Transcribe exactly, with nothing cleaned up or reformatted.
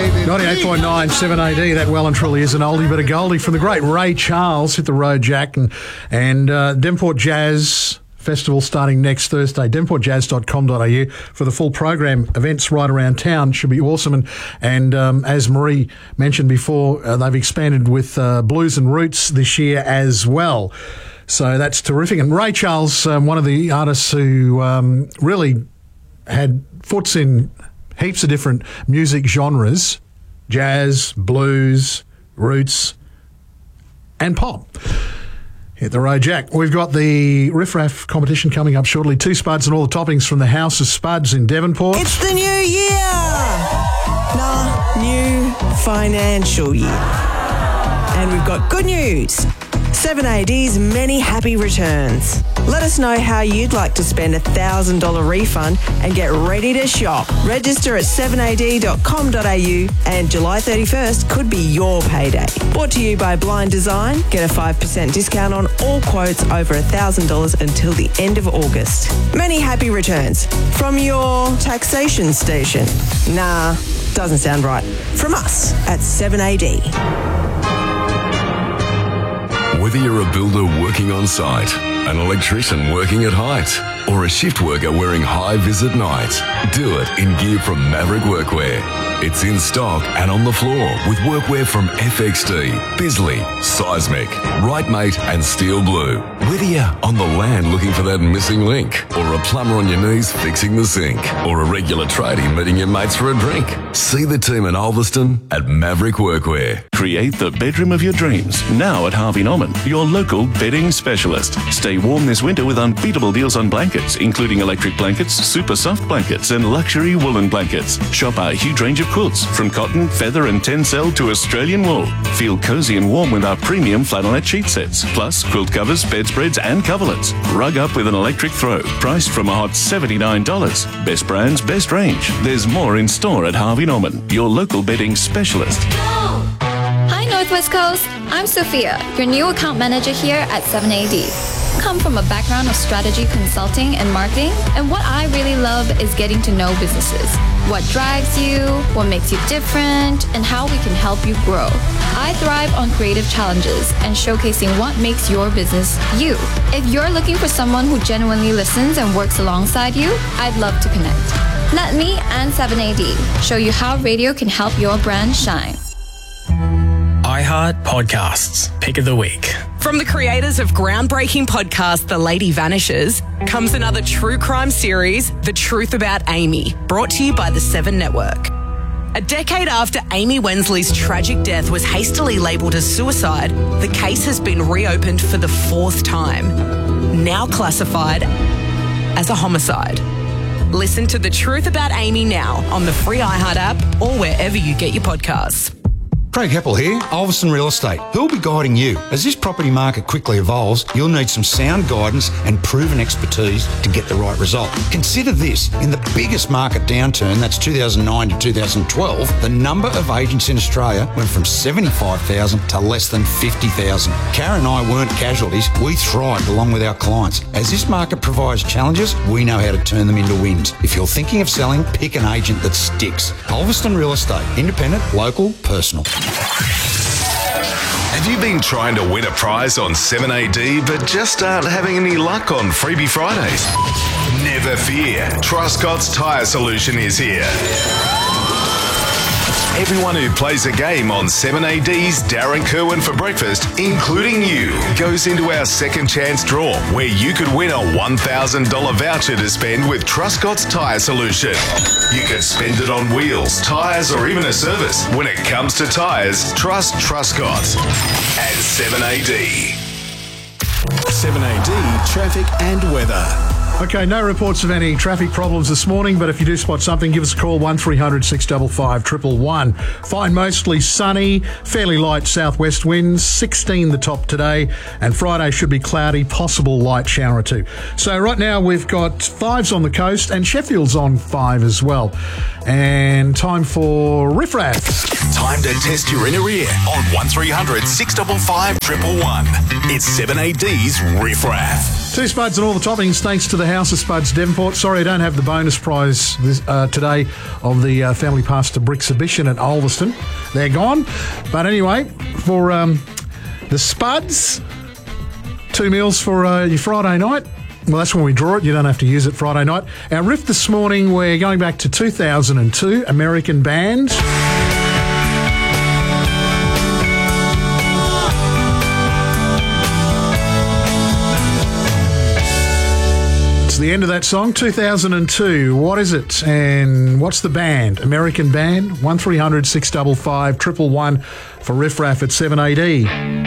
ninety-eight point nine, seven A D, that well and truly is an oldie but a goldie from the great Ray Charles. Hit the road, Jack. And, and uh, Devonport Jazz Festival starting next Thursday. devonport jazz dot com dot a u for the full program. Events right around town should be awesome. And, and um, as Marie mentioned before, uh, they've expanded with uh, Blues and Roots this year as well. So that's terrific. And Ray Charles, um, one of the artists who um, really had foots in heaps of different music genres, jazz, blues, roots, and pop. Hit the road, Jack. We've got the Riff Raff competition coming up shortly. Two spuds and all the toppings from the House of Spuds in Devonport. It's the new year! Nah, new financial year. And we've got good news. seven A D's many happy returns. Let us know how you'd like to spend a one thousand dollars refund and get ready to shop. Register at seven a d dot com dot a u and July thirty-first could be your payday. Brought to you by Blind Design. Get a five percent discount on all quotes over one thousand dollars until the end of August. Many happy returns from your taxation station. Nah, doesn't sound right. From us at seven A D. Whether you're a builder working on site, an electrician working at height, or a shift worker wearing high-vis at night, do it in gear from Maverick Workwear. It's in stock and on the floor with workwear from F X D, Bisley, Seismic, Rightmate and Steel Blue. Whether you're on the land looking for that missing link, or a plumber on your knees fixing the sink, or a regular tradie meeting your mates for a drink, see the team in Ulverston at Maverick Workwear. Create the bedroom of your dreams now at Harvey Norman, your local bedding specialist. Stay warm this winter with unbeatable deals on blankets, including electric blankets, super soft blankets and luxury woolen blankets. Shop our huge range of quilts from cotton, feather and tencel to Australian wool. Feel cozy and warm with our premium flannelette sheet sets, plus quilt covers, bedspreads and coverlets. Rug up with an electric throw, priced from a hot seventy-nine dollars. Best brands, best range. There's more in store at Harvey Norman, your local bedding specialist. Hi Northwest Coast, I'm Sophia, your new account manager here at seven A D. Come from a background of strategy consulting and marketing, and what I really love is getting to know businesses. What drives you, what makes you different, and how we can help you grow. I thrive on creative challenges and showcasing what makes your business you. If you're looking for someone who genuinely listens and works alongside you, I'd love to connect. Let me and seven A D show you how radio can help your brand shine. iHeart Podcasts, Pick of the Week. From the creators of groundbreaking podcast The Lady Vanishes comes another true crime series, The Truth About Amy, brought to you by the Seven Network. A decade after Amy Wensley's tragic death was hastily labelled as suicide, the case has been reopened for the fourth time, now classified as a homicide. Listen to The Truth About Amy now on the free iHeart app or wherever you get your podcasts. Craig Heppel here, Ulverston Real Estate. Who'll be guiding you? As this property market quickly evolves, you'll need some sound guidance and proven expertise to get the right result. Consider this, in the biggest market downturn, that's two thousand nine to two thousand twelve, the number of agents in Australia went from seventy-five thousand to less than fifty thousand. Karen and I weren't casualties, we thrived along with our clients. As this market provides challenges, we know how to turn them into wins. If you're thinking of selling, pick an agent that sticks. Ulverston Real Estate, independent, local, personal. Have you been trying to win a prize on seven A D but just aren't having any luck on Freebie Fridays? Never fear, Truscott's Tyre Solution is here. Everyone who plays a game on seven A D's Darren Kerwin for breakfast, including you, goes into our second chance draw where you could win a one thousand dollars voucher to spend with Truscott's Tyre Solution. You can spend it on wheels, tyres or even a service. When it comes to tyres, trust Truscott and seven A D. seven A D traffic and weather. Okay, no reports of any traffic problems this morning, but if you do spot something, give us a call, one three hundred six five five one one one. Fine, mostly sunny, fairly light southwest winds, sixteen the top today, and Friday should be cloudy, possible light shower or two. So right now we've got fives on the coast, and Sheffield's on five as well. And time for Riff Raff. Time to test your inner ear on one three hundred six five five one one one. It's seven A D's Riff Raff. Two spuds and all the toppings thanks to the the House of Spuds Devonport. Sorry, I don't have the bonus prize this, uh, today of the uh, Family Pass to Brixhibition at Ulverston. They're gone. But anyway, for um, the Spuds, two meals for uh, your Friday night. Well, that's when we draw it. You don't have to use it Friday night. Our riff this morning, we're going back to two thousand two, American band. It's the end of that song, two thousand two. What is it? And what's the band? American band, one three hundred six five five, one one one for Riff Raff at seven A D.